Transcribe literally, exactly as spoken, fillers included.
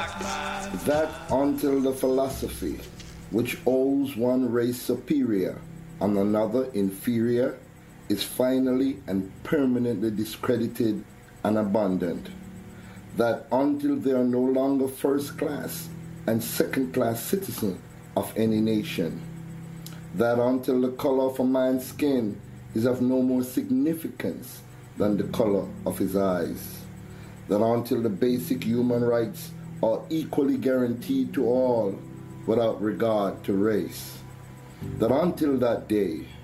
That until the philosophy, which owes one race superior and another inferior, is finally and permanently discredited and abandoned. That until they are no longer first class and second class citizens of any nation. That until the color of a man's skin is of no more significance than the color of his eyes. That until the basic human rights are equally guaranteed to all without regard to race. That until that day,